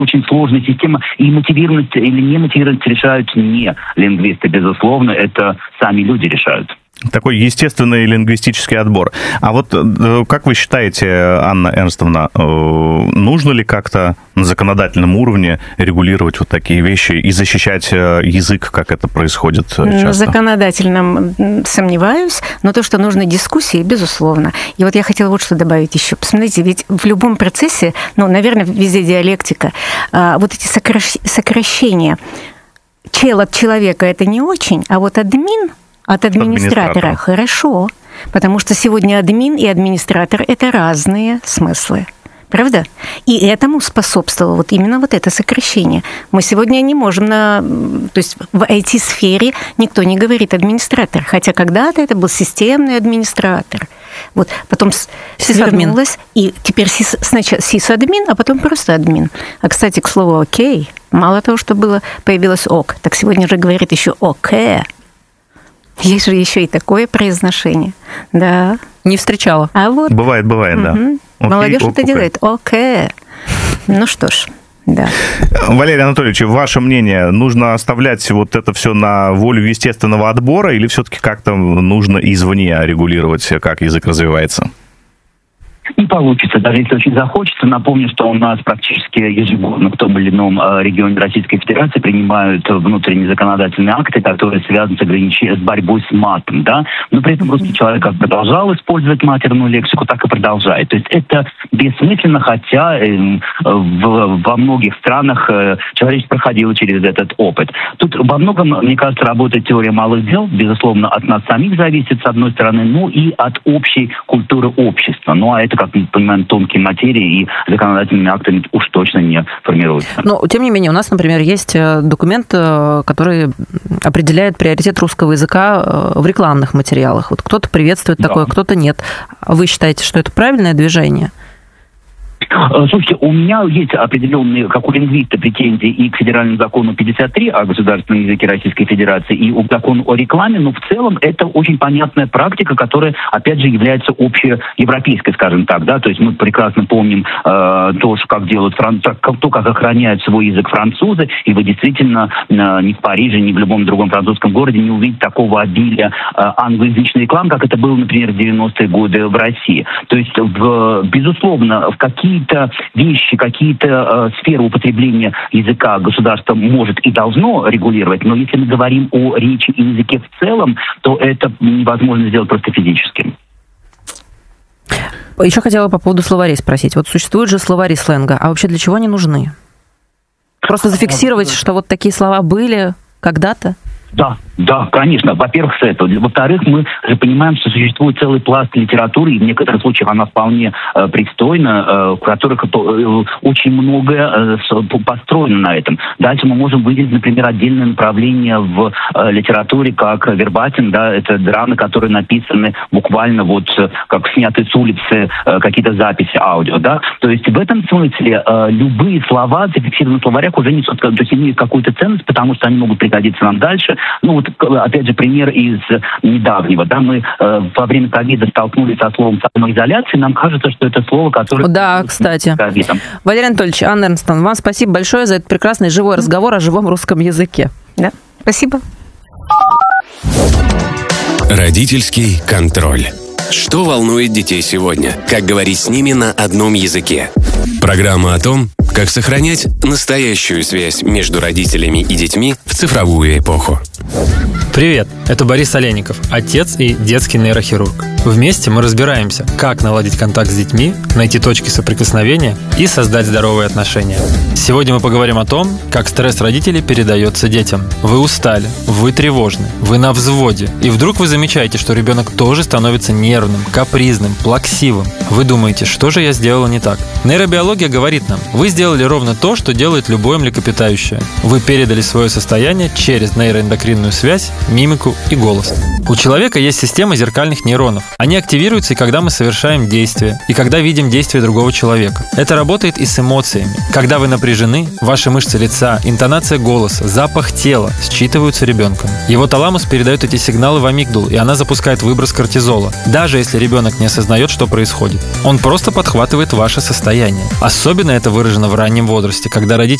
очень сложная система, и мотивированность или немотивированность решают не лингвисты, безусловно, это сами люди решают. Такой естественный лингвистический отбор. А вот как вы считаете, Анна Эрнстовна, нужно ли как-то на законодательном уровне регулировать вот такие вещи и защищать язык, как это происходит часто? На законодательном сомневаюсь, но то, что нужны дискуссии, безусловно. И вот я хотела вот что добавить еще. Посмотрите, ведь в любом процессе, наверное, везде диалектика, вот эти сокращения чел от человека – это не очень, а вот админ от администратора хорошо, потому что сегодня админ и администратор – это разные смыслы. Правда? И этому способствовало вот именно вот это сокращение. Мы сегодня не можем то есть в IT-сфере никто не говорит администратор, хотя когда-то это был системный администратор. Вот, потом сисадминилось, и теперь сначала сисадмин, а потом просто админ. А, кстати, к слову, окей, мало того, что появилось ок, так сегодня же говорит еще окей. Есть же еще и такое произношение. Да. Не встречала. А вот. Бывает, да. Окей, молодежь это делает. Окей. Ну что ж, да. Валерий Анатольевич, ваше мнение, нужно оставлять вот это все на волю естественного отбора или все-таки как-то нужно извне регулировать, как язык развивается? Не получится, даже если очень захочется. Напомню, что у нас практически ежегодно в том или ином регионе Российской Федерации принимают внутренние законодательные акты, которые связаны с борьбой с матом, да. Но при этом русский человек как продолжал использовать матерную лексику, так и продолжает. То есть это бессмысленно, хотя во многих странах человечество проходило через этот опыт. Тут во многом, мне кажется, работает теория малых дел. Безусловно, от нас самих зависит, с одной стороны, и от общей культуры общества. А это, как мы понимаем, тонкие материи и законодательными актами уж точно не формируются. Но, тем не менее, у нас, например, есть документ, который определяет приоритет русского языка в рекламных материалах. Вот кто-то приветствует такое, кто-то нет. Вы считаете, что это правильное движение? Слушайте, у меня есть определенные, как у лингвиста, претензии и к федеральному закону 53 о государственном языке Российской Федерации, и к закону о рекламе, но в целом это очень понятная практика, которая, опять же, является общеевропейской, скажем так, да, то есть мы прекрасно помним то, как делают как охраняют свой язык французы, и вы действительно ни в Париже, ни в любом другом французском городе не увидите такого обилия англоязычной рекламы, как это было, например, в 90-е годы в России. То есть, безусловно, в какие-то вещи, какие-то сферы употребления языка государство может и должно регулировать, но если мы говорим о речи и языке в целом, то это невозможно сделать просто физически. Еще хотела по поводу словарей спросить. Вот существуют же словари сленга, а вообще для чего они нужны? Просто зафиксировать, что вот такие слова были когда-то? Да, конечно. Во-первых, с этого. Во-вторых, мы же понимаем, что существует целый пласт литературы, и в некоторых случаях она вполне пристойна, в которых очень многое построено на этом. Дальше мы можем выделить, например, отдельное направление в литературе, как вербатим, да, это драмы, которые написаны буквально вот как сняты с улицы какие-то записи аудио, да. То есть в этом смысле любые слова, зафиксированные в словарях, уже несут, то есть имеют какую-то ценность, потому что они могут пригодиться нам дальше. Опять же, пример из недавнего. Да, мы во время ковида столкнулись со словом самоизоляции. Нам кажется, что это слово, которое... Да, кстати. Валерий Анатольевич, Анна Эрнстовна, вам спасибо большое за этот прекрасный живой разговор о живом русском языке. Да, спасибо. Родительский контроль. Что волнует детей сегодня? Как говорить с ними на одном языке? Программа о том, как сохранять настоящую связь между родителями и детьми в цифровую эпоху. Привет, это Борис Олейников, отец и детский нейрохирург. Вместе мы разбираемся, как наладить контакт с детьми, найти точки соприкосновения и создать здоровые отношения. Сегодня мы поговорим о том, как стресс родителей передается детям. Вы устали, вы тревожны, вы на взводе, и вдруг вы замечаете, что ребенок тоже становится нервным, капризным, плаксивым. Вы думаете, что же я сделала не так? Нейробиология говорит нам, вы сделали ровно то, что делает любое млекопитающее. Вы передали свое состояние через нейроэндокринную связь, мимику и голос. У человека есть система зеркальных нейронов. Они активируются и когда мы совершаем действие, и когда видим действие другого человека. Это работает и с эмоциями. Когда вы напряжены, ваши мышцы лица, интонация голоса, запах тела считываются ребенком. Его таламус передает эти сигналы в амигдалу, и она запускает выброс кортизола, даже если ребенок не осознает, что происходит. Он просто подхватывает ваше состояние. Особенно это выражено в раннем возрасте, когда родители